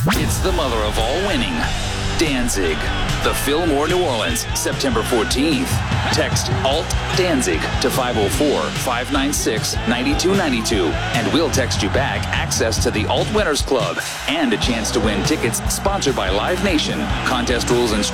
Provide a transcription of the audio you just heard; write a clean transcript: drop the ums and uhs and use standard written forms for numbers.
It's the mother of all winning. Danzig. The Fillmore, New Orleans, September 14th. Text ALT Danzig to 504-596-9292, and we'll text you back access to the Alt Winners Club and a chance to win tickets sponsored by Live Nation. Contest rules and